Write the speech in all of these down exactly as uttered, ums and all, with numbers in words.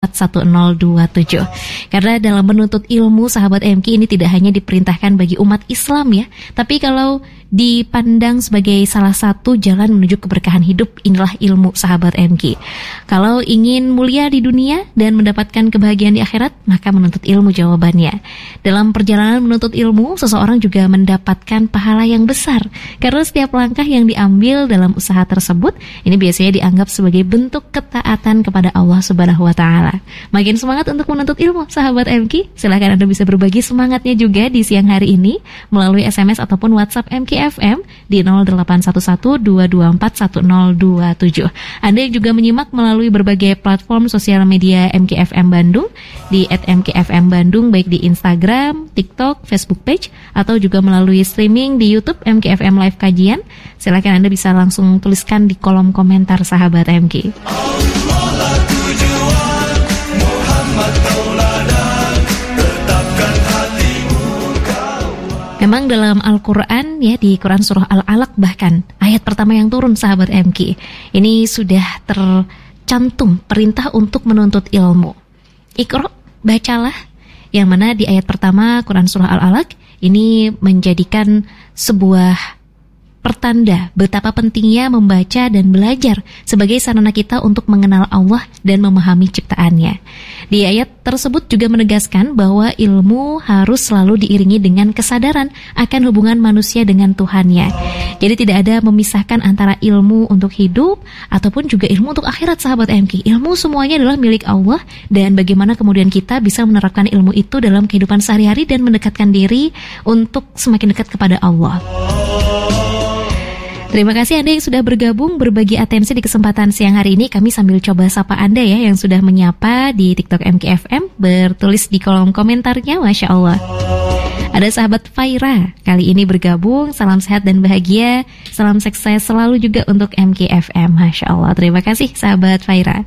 satu nol dua tujuh. Karena dalam menuntut ilmu, sahabat M K, ini tidak hanya diperintahkan bagi umat Islam ya, tapi kalau dipandang sebagai salah satu jalan menuju keberkahan hidup, inilah ilmu, sahabat M K. Kalau ingin mulia di dunia dan mendapatkan kebahagiaan di akhirat, maka menuntut ilmu jawabannya. Dalam perjalanan menuntut ilmu, seseorang juga mendapatkan pahala yang besar, karena setiap langkah yang diambil dalam usaha tersebut, ini biasanya dianggap sebagai bentuk ketaatan kepada Allah Subhanahu wa Ta'ala. Makin semangat untuk menuntut ilmu, sahabat M K. Silakan Anda bisa berbagi semangatnya juga di siang hari ini melalui S M S ataupun WhatsApp M K F M di nol delapan satu satu dua dua empat satu nol dua tujuh. Anda juga menyimak melalui berbagai platform sosial media M K F M Bandung di et M K F M Bandung, baik di Instagram, TikTok, Facebook page, atau juga melalui streaming di YouTube M K F M Live Kajian. Silakan Anda bisa langsung tuliskan di kolom komentar, sahabat M K. Memang dalam Al-Quran ya, di Quran surah Al-Alaq bahkan ayat pertama yang turun, sahabat M K, ini sudah tercantum perintah untuk menuntut ilmu. Iqra, bacalah, yang mana di ayat pertama Quran surah Al-Alaq ini menjadikan sebuah pertanda betapa pentingnya membaca dan belajar sebagai sarana kita untuk mengenal Allah dan memahami ciptaannya. Di ayat tersebut juga menegaskan bahwa ilmu harus selalu diiringi dengan kesadaran akan hubungan manusia dengan Tuhannya. Jadi tidak ada memisahkan antara ilmu untuk hidup ataupun juga ilmu untuk akhirat, sahabat M K. Ilmu semuanya adalah milik Allah, dan bagaimana kemudian kita bisa menerapkan ilmu itu dalam kehidupan sehari-hari dan mendekatkan diri untuk semakin dekat kepada Allah. Terima kasih Anda yang sudah bergabung berbagi atensi di kesempatan siang hari ini. Kami sambil coba sapa Anda ya yang sudah menyapa di TikTok M K F M, bertulis di kolom komentarnya, Masya Allah. Ada sahabat Faira kali ini bergabung, salam sehat dan bahagia, salam sukses selalu juga untuk M K F M, Masya Allah. Terima kasih sahabat Faira.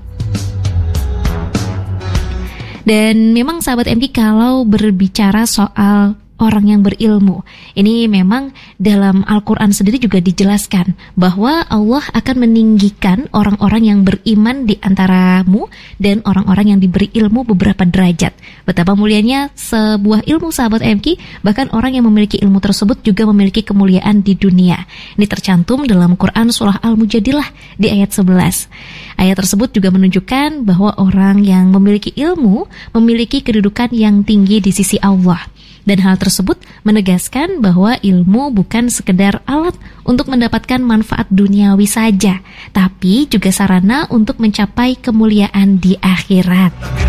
Dan memang sahabat M K, kalau berbicara soal orang yang berilmu, ini memang dalam Al-Quran sendiri juga dijelaskan bahwa Allah akan meninggikan orang-orang yang beriman di antaramu dan orang-orang yang diberi ilmu beberapa derajat. Betapa mulianya sebuah ilmu, sahabat M K, bahkan orang yang memiliki ilmu tersebut juga memiliki kemuliaan di dunia. Ini tercantum dalam Quran surah Al-Mujadilah di ayat sebelas. Ayat tersebut juga menunjukkan bahwa orang yang memiliki ilmu memiliki kedudukan yang tinggi di sisi Allah. Dan hal tersebut menegaskan bahwa ilmu bukan sekedar alat untuk mendapatkan manfaat duniawi saja, tapi juga sarana untuk mencapai kemuliaan di akhirat.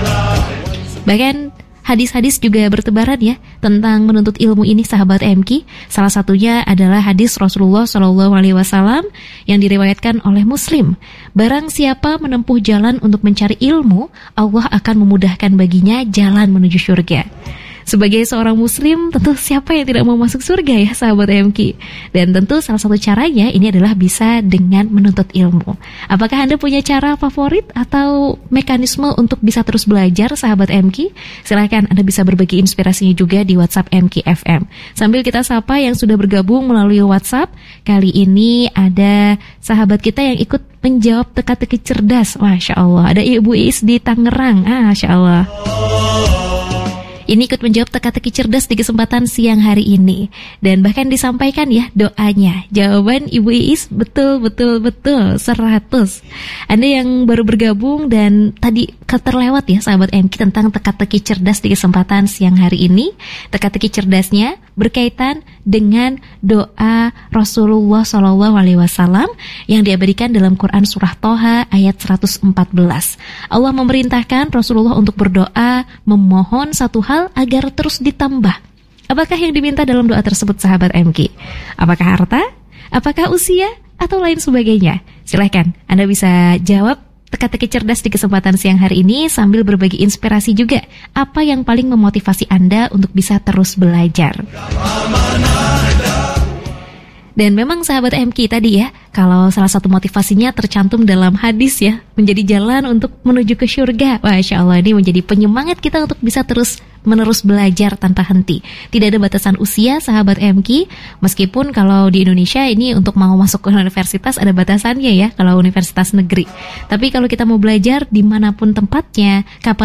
Bahkan hadis-hadis juga bertebaran ya tentang menuntut ilmu ini, sahabat M K. Salah satunya adalah hadis Rasulullah shallallahu alaihi wasallam yang diriwayatkan oleh Muslim. Barang siapa menempuh jalan untuk mencari ilmu, Allah akan memudahkan baginya jalan menuju surga. Sebagai seorang muslim, tentu siapa yang tidak mau masuk surga ya, sahabat M K? Dan tentu salah satu caranya ini adalah bisa dengan menuntut ilmu. Apakah Anda punya cara favorit atau mekanisme untuk bisa terus belajar, sahabat M K? Silakan Anda bisa berbagi inspirasinya juga di WhatsApp M K F M. Sambil kita sapa yang sudah bergabung melalui WhatsApp, kali ini ada sahabat kita yang ikut menjawab teka-teki cerdas. Masya Allah, ada Ibu Iis di Tangerang. Ah, Masya Allah. Ini ikut menjawab teka-teki cerdas di kesempatan siang hari ini. Dan bahkan disampaikan ya doanya. Jawaban Ibu Iis betul-betul-betul seratus. Anda yang baru bergabung dan tadi terlewat ya, sahabat M K, tentang teka-teki cerdas di kesempatan siang hari ini. Teka-teki cerdasnya berkaitan dengan doa Rasulullah shallallahu alaihi wasallam yang diabadikan dalam Quran surah Toha ayat seratus empat belas. Allah memerintahkan Rasulullah untuk berdoa memohon satu hal agar terus ditambah. Apakah yang diminta dalam doa tersebut, sahabat M K? Apakah harta? Apakah usia? Atau lain sebagainya? Silahkan Anda bisa jawab teka-teki cerdas di kesempatan siang hari ini sambil berbagi inspirasi juga. Apa yang paling memotivasi Anda untuk bisa terus belajar? Dan memang sahabat M K tadi ya, kalau salah satu motivasinya tercantum dalam hadis ya, menjadi jalan untuk menuju ke syurga. Masya Allah, ini menjadi penyemangat kita untuk bisa terus menerus belajar tanpa henti. Tidak ada batasan usia sahabat M K, meskipun kalau di Indonesia ini untuk mau masuk ke universitas ada batasannya ya, kalau universitas negeri. Tapi kalau kita mau belajar dimanapun tempatnya, kapan